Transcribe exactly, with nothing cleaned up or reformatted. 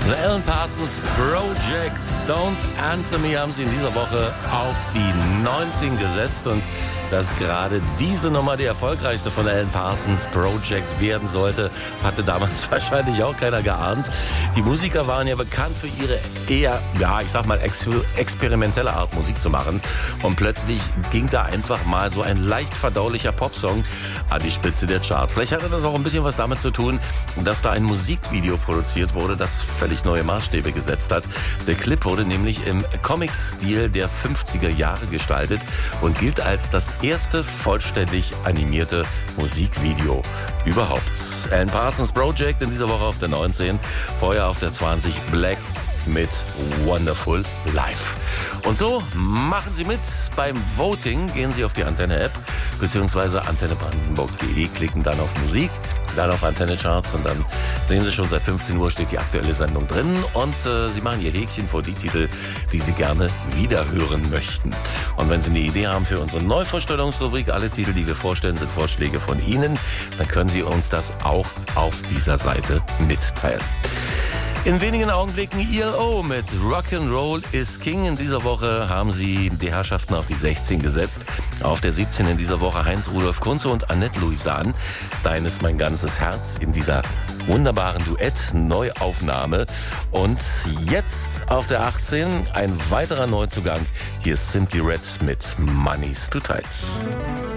The Alan Parsons Project, Don't Answer Me, haben sie in dieser Woche auf die neunzehn gesetzt. Und dass gerade diese Nummer die erfolgreichste von Alan Parsons Project werden sollte, hatte damals wahrscheinlich auch keiner geahnt. Die Musiker waren ja bekannt für ihre eher, ja, ich sag mal, ex- experimentelle Art, Musik zu machen. Und plötzlich ging da einfach mal so ein leicht verdaulicher Popsong an die Spitze der Charts. Vielleicht hatte das auch ein bisschen was damit zu tun, dass da ein Musikvideo produziert wurde, das völlig neue Maßstäbe gesetzt hat. Der Clip wurde nämlich im Comic-Stil der fünfziger Jahre gestaltet und gilt als das erste vollständig animierte Musikvideo überhaupt. Alan Parsons Project in dieser Woche auf der neunzehn, vorher auf der zwanzig Black mit Wonderful Life. Und so machen Sie mit beim Voting. Gehen Sie auf die Antenne-App bzw. antenne brandenburg punkt de, klicken dann auf Musik, dann auf Antenne Charts und dann sehen Sie schon, seit fünfzehn Uhr steht die aktuelle Sendung drin und äh, Sie machen Ihr Häkchen vor die Titel, die Sie gerne wiederhören möchten. Und wenn Sie eine Idee haben für unsere Neuvorstellungsrubrik, alle Titel, die wir vorstellen, sind Vorschläge von Ihnen, dann können Sie uns das auch auf dieser Seite mitteilen. In wenigen Augenblicken I L O mit Rock'n'Roll is King. In dieser Woche haben sie die Herrschaften auf die sechzehn gesetzt. Auf der siebzehn in dieser Woche Heinz-Rudolf Kunze und Annette Louisan. Dein ist mein ganzes Herz in dieser wunderbaren Duett-Neuaufnahme. Und jetzt auf der achtzehn ein weiterer Neuzugang. Hier ist Simply Red mit Money's Too Tight.